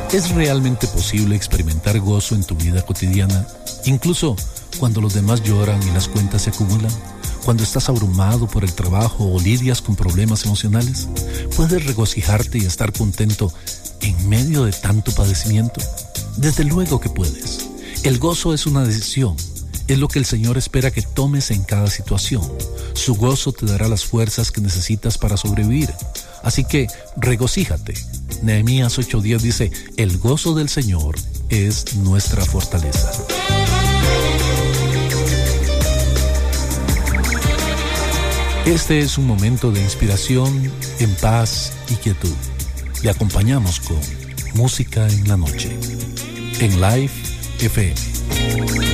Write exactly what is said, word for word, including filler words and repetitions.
¿Es realmente posible experimentar gozo en tu vida cotidiana, incluso cuando los demás lloran y las cuentas se acumulan? Cuando estás abrumado por el trabajo o lidias con problemas emocionales, ¿puedes regocijarte y estar contento en medio de tanto padecimiento? Desde luego que puedes. El gozo es una decisión. Es lo que el Señor espera que tomes en cada situación. Su gozo te dará las fuerzas que necesitas para sobrevivir. Así que regocíjate. Nehemías ocho diez dice: el gozo del Señor es nuestra fortaleza. Este es un momento de inspiración, en paz y quietud. Le acompañamos con Música en la Noche, en Live F M.